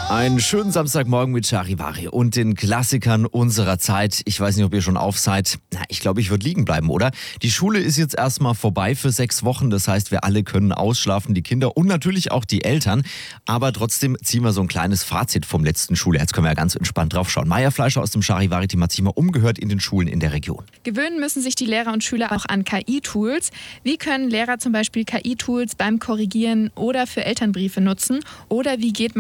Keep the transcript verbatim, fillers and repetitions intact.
Einen schönen Samstagmorgen mit Charivari und den Klassikern unserer Zeit. Ich weiß nicht, ob ihr schon auf seid. Na, ich glaube, ich würde liegen bleiben, oder? Die Schule ist jetzt erstmal vorbei für sechs Wochen. Das heißt, wir alle können ausschlafen, die Kinder und natürlich auch die Eltern. Aber trotzdem ziehen wir so ein kleines Fazit vom letzten Schuljahr. Jetzt können wir ja ganz entspannt drauf schauen. Maja Fleischer aus dem Charivari-Team hat sich mal umgehört in den Schulen in der Region. Gewöhnen müssen sich die Lehrer und Schüler auch an K I-Tools. Wie können Lehrer zum Beispiel K I-Tools beim Korrigieren oder für Elternbriefe nutzen? Oder wie geht man